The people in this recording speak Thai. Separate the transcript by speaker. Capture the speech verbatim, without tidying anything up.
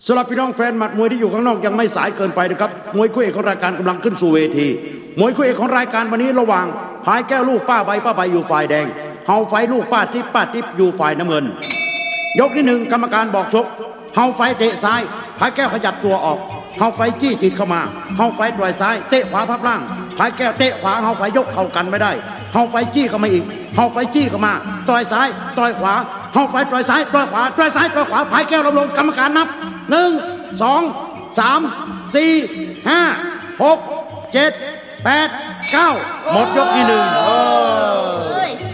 Speaker 1: สำหรับพี่น้องแฟนหมัดมวยที่อยู่ข้างนอกยังไม่สายเกินไปนะครับมวยคู่เอกของรายการกำลังขึ้นสู่เวทีมวยคู่เอกของรายการวันนี้ระหว่างพายแก้วลูกป้าใบป้าใบอยู่ฝ่ายแดงเฮาไฟลูกป้าทิพป้าทิพอยู่ฝ่ายน้ำเงินยกที่หนึ่งกรรมการบอกชกเฮาไฟเตะซ้ายพายแก้วขยับตัวออกเฮาไฟจี้ติดเข้ามาเฮาไฟปล่อยซ้ายเตะขวาพับล่างพายแก้วเตะขวาเฮาไฟยกเข้ากันไม่ได้เฮาไฟจี้เข้ามาอีกเฮาไฟจี้เข้ามาต่อยซ้ายต่อยขวาเฮาไฟต่อยซ้ายต่อยขวาต่อยซ้ายต่อยขวาพายแก้วลงลงกรรมการนับหนึ่งสองสามสี่ห้าหกเจ็ดแปดเก้าหมดยกที่หนึ่ง